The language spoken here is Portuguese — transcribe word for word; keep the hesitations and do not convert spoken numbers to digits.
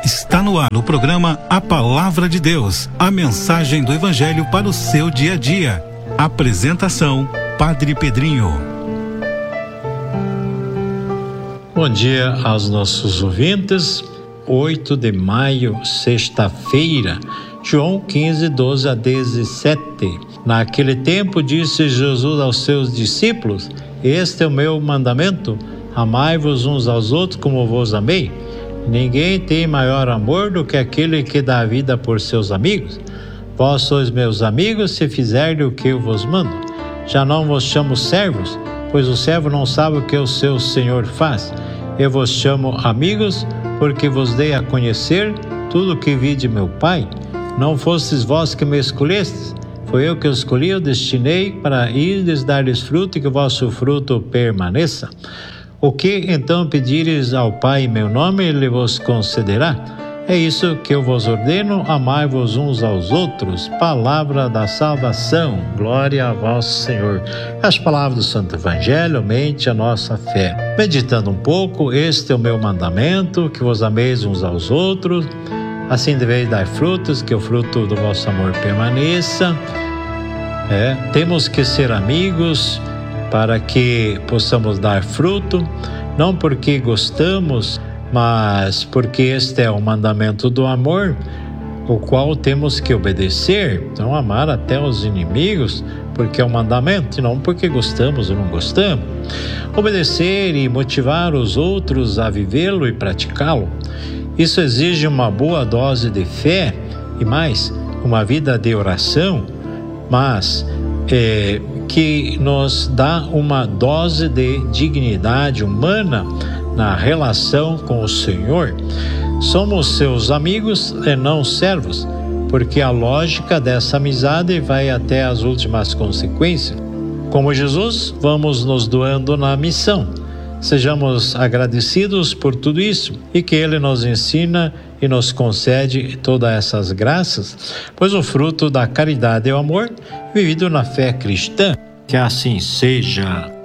Está no ar o programa A Palavra de Deus, a mensagem do Evangelho para o seu dia a dia. Apresentação, Padre Pedrinho. Bom dia aos nossos ouvintes. oito de maio, sexta-feira, João quinze, doze a dezessete. Naquele tempo disse Jesus aos seus discípulos: Este é o meu mandamento, amai-vos uns aos outros como vos amei. Ninguém tem maior amor do que aquele que dá a vida por seus amigos. Vós sois meus amigos se fizerdes o que eu vos mando. Já não vos chamo servos, pois o servo não sabe o que o seu senhor faz. Eu vos chamo amigos, porque vos dei a conhecer tudo o que vi de meu Pai. Não fostes vós que me escolhestes, foi eu que os escolhi, eu destinei para irdes dar-lhes fruto e que o vosso fruto permaneça. O que então pedires ao Pai em meu nome, Ele vos concederá. É isso que eu vos ordeno, amai-vos uns aos outros. Palavra da salvação, glória a vós, Senhor. As palavras do Santo Evangelho aumente a nossa fé. Meditando um pouco, este é o meu mandamento, que vos ameis uns aos outros. Assim deveis dar frutos, que o fruto do vosso amor permaneça. É, temos que ser amigos para que possamos dar fruto, não porque gostamos, mas porque este é o mandamento do amor, o qual temos que obedecer. Então, amar até os inimigos, porque é um mandamento, e não porque gostamos ou não gostamos. Obedecer e motivar os outros a vivê-lo e praticá-lo. Isso exige uma boa dose de fé e mais, uma vida de oração, mas é, que nos dá uma dose de dignidade humana na relação com o Senhor. Somos seus amigos e não servos, porque a lógica dessa amizade vai até as últimas consequências. Como Jesus, vamos nos doando na missão. Sejamos agradecidos por tudo isso e que Ele nos ensina e nos concede todas essas graças, pois o fruto da caridade é o amor, vivido na fé cristã. Que assim seja.